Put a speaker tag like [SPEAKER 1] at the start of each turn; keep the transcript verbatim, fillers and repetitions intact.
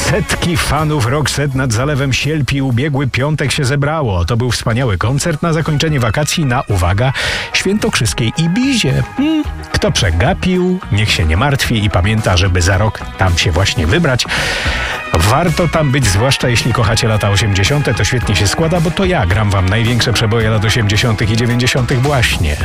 [SPEAKER 1] Setki fanów Roxette nad Zalewem Sielpi ubiegły piątek się zebrało. To był wspaniały koncert na zakończenie wakacji na, uwaga, świętokrzyskiej Ibizie. Hmm. Kto przegapił, niech się nie martwi i pamięta, żeby za rok tam się właśnie wybrać. Warto tam być, zwłaszcza jeśli kochacie lata osiemdziesiąte. To świetnie się składa, bo to ja gram wam największe przeboje lat osiemdziesiątych i dziewięćdziesiątych właśnie.